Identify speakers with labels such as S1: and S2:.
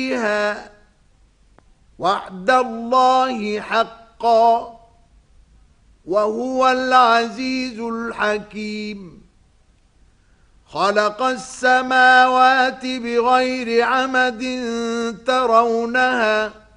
S1: فيها وعد الله حقا وهو العزيز الحكيم خلق السماوات بغير عمد ترونها